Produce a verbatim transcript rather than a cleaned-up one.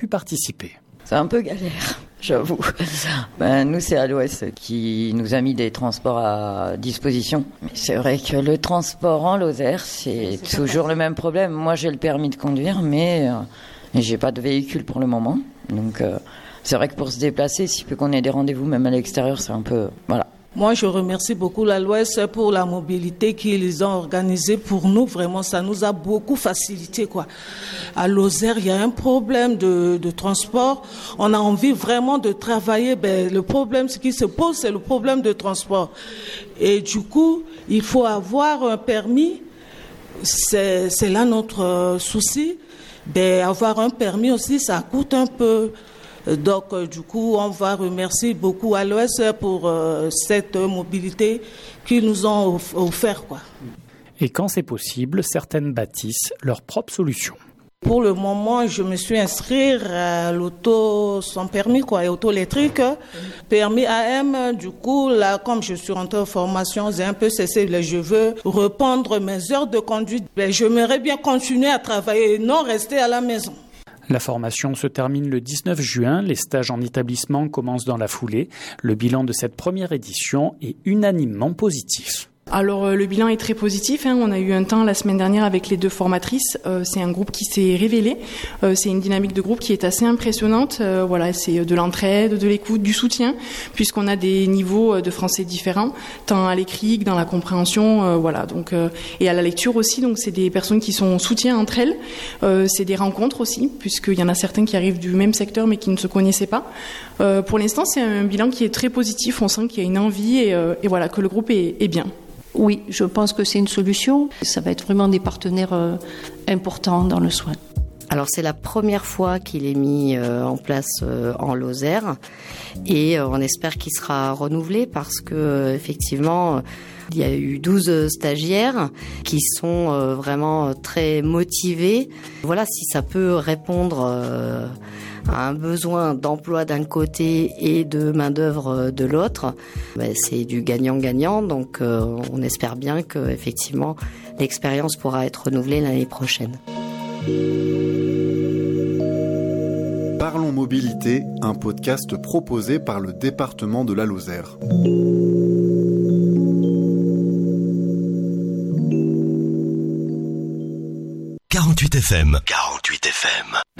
pu participer. C'est un peu galère, j'avoue. Ben, nous, c'est A L O S qui nous a mis des transports à disposition. Mais c'est vrai que le transport en Lozère, c'est, c'est toujours le même problème. Moi, j'ai le permis de conduire, mais euh, j'ai pas de véhicule pour le moment. Donc, euh, c'est vrai que pour se déplacer, s'il peut qu'on ait des rendez-vous même à l'extérieur, c'est un peu... Voilà. Moi, je remercie beaucoup l'A L O S pour la mobilité qu'ils ont organisée pour nous. Vraiment, ça nous a beaucoup facilité, quoi. À Lozère, il y a un problème de, de transport. On a envie vraiment de travailler. Ben, le problème, ce qui se pose, c'est le problème de transport. Et du coup, il faut avoir un permis. C'est, c'est là notre souci. Ben, avoir un permis aussi, ça coûte un peu. Donc, euh, du coup, on va remercier beaucoup A L O S pour euh, cette mobilité qu'ils nous ont off- offert, quoi. Et quand c'est possible, certaines bâtissent leur propre solution. Pour le moment, je me suis inscrite à l'auto sans permis, quoi, et auto électrique, permis A M. Du coup, là, comme je suis rentrée en formation, j'ai un peu cessé. Je veux reprendre mes heures de conduite. Mais j'aimerais bien continuer à travailler et non rester à la maison. La formation se termine le dix-neuf juin. Les stages en établissement commencent dans la foulée. Le bilan de cette première édition est unanimement positif. Alors euh, le bilan est très positif, hein. On a eu un temps la semaine dernière avec les deux formatrices, euh, c'est un groupe qui s'est révélé, euh, c'est une dynamique de groupe qui est assez impressionnante, euh, voilà, c'est de l'entraide, de l'écoute, du soutien, puisqu'on a des niveaux de français différents, tant à l'écrit que dans la compréhension, euh, voilà, donc euh, et à la lecture aussi, donc c'est des personnes qui sont en soutien entre elles, euh, c'est des rencontres aussi, puisqu'il y en a certains qui arrivent du même secteur mais qui ne se connaissaient pas. Euh, pour l'instant, c'est un bilan qui est très positif, on sent qu'il y a une envie et, euh, et voilà, que le groupe est, est bien. Oui, je pense que c'est une solution. Ça va être vraiment des partenaires euh, importants dans le soin. Alors c'est la première fois qu'il est mis euh, en place euh, en Lozère et euh, on espère qu'il sera renouvelé parce que euh, effectivement il y a eu douze stagiaires qui sont euh, vraiment très motivés. Voilà, si ça peut répondre euh, à un besoin d'emploi d'un côté et de main-d'œuvre de l'autre, ben c'est du gagnant-gagnant. Donc euh, on espère bien que effectivement l'expérience pourra être renouvelée l'année prochaine. Parlons Mobilité, un podcast proposé par le département de la Lozère. quarante-huit F M. quarante-huit F M.